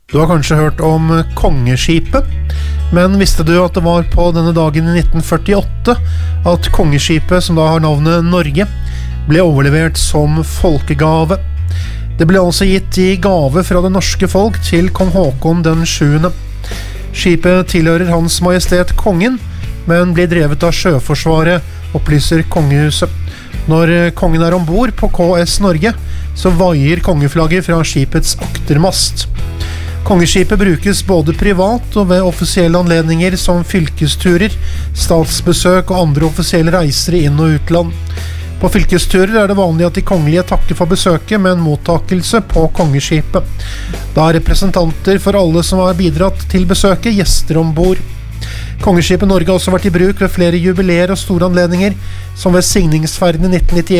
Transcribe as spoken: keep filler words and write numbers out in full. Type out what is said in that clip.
Du har kanskje hørt om Kongeskipet, men visste du at det var på denne dagen i nitten førtiåtte at Kongeskipet, som da har navnet Norge, ble overlevert som folkegave. Det ble altså gitt i gave fra det norske folk til kong Håkon den sjuende. Skipet tilhører Hans Majestet Kongen, men blir drevet av Sjøforsvaret, opplyser kongehuset. Når kongen er ombord på K S Norge, så vaier kongeflagget fra skipets aktermast. Kongeskipet brukes både privat og ved offisielle anledninger som fylkesturer, statsbesøk og andre offisielle reiser i inn- og utland. På fylkesturer er det vanlig at de kongelige takker for besøket med en mottakelse på kongeskipet. Da er representanter for alle som har bidratt til besøket gjester ombord. Kongeskipet Norge har også vært i bruk ved flere jubileer og store anledninger, som ved signingsferden i nitten nittien